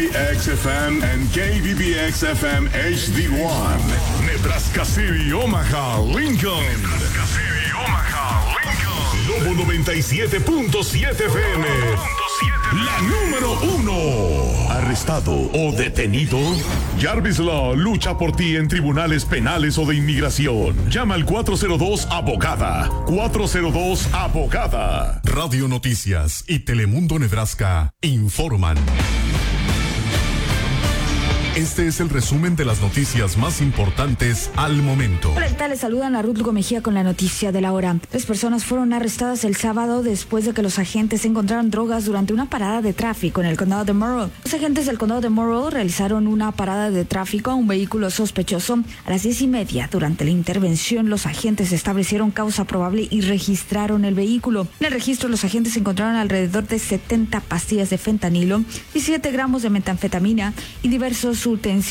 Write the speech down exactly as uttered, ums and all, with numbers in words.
X F M and K B B X F M H D one. Nebraska City, Omaha, Lincoln. Nebraska City, Omaha, Lincoln. Lobo noventa y siete punto siete F M. La número uno. ¿Arrestado o detenido? Jarvis Law lucha por ti en tribunales penales o de inmigración. Llama al cuatro cero dos abogada. cuatro cero dos abogada. Radio Noticias y Telemundo Nebraska informan. Este es el resumen de las noticias más importantes al momento. Hola, ¿qué tal? Les saludan a Ruth Lugo Mejía con la noticia de la hora. Tres personas fueron arrestadas el sábado después de que los agentes encontraron drogas durante una parada de tráfico en el condado de Morrow. Los agentes del condado de Morrow realizaron una parada de tráfico a un vehículo sospechoso a las diez y media. Durante la intervención, los agentes establecieron causa probable y registraron el vehículo. En el registro, los agentes encontraron alrededor de setenta pastillas de fentanilo, diecisiete gramos de metanfetamina y diversos utensilios